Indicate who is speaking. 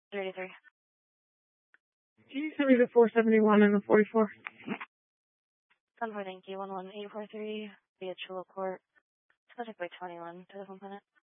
Speaker 1: 33.
Speaker 2: Can you send me the 471 and the 44?
Speaker 1: 10-4, thank you. 11843 via Chula Court. Subject by 21 to the component.